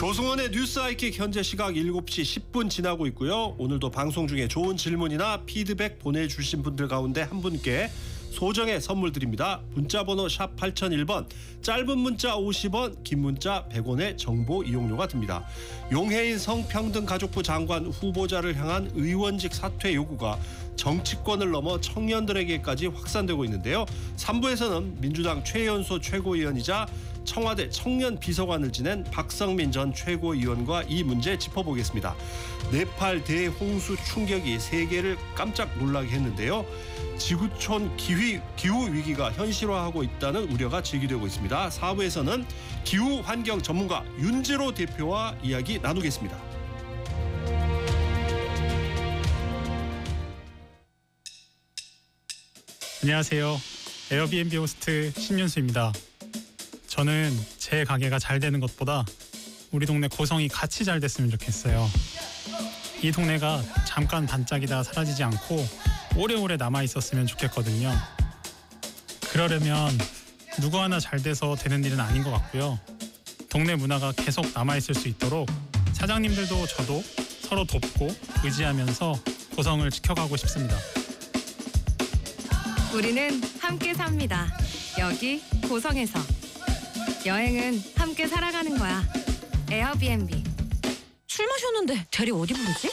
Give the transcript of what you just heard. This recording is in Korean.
조승원의 뉴스 하이킥 현재 시각 7시 10분 지나고 있고요. 오늘도 방송 중에 좋은 질문이나 피드백 보내주신 분들 가운데 한 분께 소정의 선물 드립니다. 문자번호 샵 8001번, 짧은 문자 50원, 긴 문자 100원의 정보 이용료가 듭니다. 용해인 성평등가족부 장관 후보자를 향한 의원직 사퇴 요구가 정치권을 넘어 청년들에게까지 확산되고 있는데요. 3부에서는 민주당 최연소 최고위원이자 청와대 청년 비서관을 지낸 박성민 전 최고위원과 이 문제 짚어보겠습니다. 네팔 대홍수 충격이 세계를 깜짝 놀라게 했는데요. 지구촌 기후 위기가 현실화하고 있다는 우려가 제기되고 있습니다. 4부에서는 기후 환경 전문가 윤재로 대표와 이야기 나누겠습니다. 안녕하세요. 에어비앤비 호스트 신윤수입니다. 저는 제 가게가 잘 되는 것보다 우리 동네 고성이 같이 잘 됐으면 좋겠어요. 이 동네가 잠깐 반짝이다 사라지지 않고 오래오래 남아있었으면 좋겠거든요. 그러려면 누구 하나 잘 돼서 되는 일은 아닌 것 같고요. 동네 문화가 계속 남아있을 수 있도록 사장님들도 저도 서로 돕고 의지하면서 고성을 지켜가고 싶습니다. 우리는 함께 삽니다. 여기 고성에서. 여행은 함께 살아가는 거야. 에어비앤비. 술 마셨는데 대리 어디 부르지?